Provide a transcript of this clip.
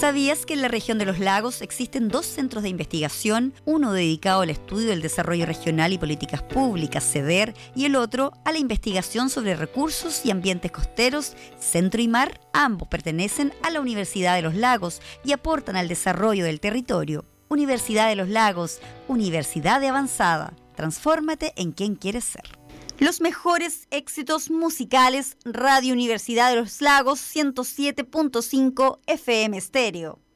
¿Sabías que en la región de los lagos existen 2 centros de investigación, uno dedicado al estudio del desarrollo regional y políticas públicas, CEDER, y el otro a la investigación sobre recursos y ambientes costeros, Centro y Mar? Ambos pertenecen a la Universidad de los Lagos y aportan al desarrollo del territorio. Universidad de los Lagos, universidad de avanzada. Transfórmate en quien quieres ser. Los mejores éxitos musicales, Radio Universidad de los Lagos 107.5 FM Estéreo.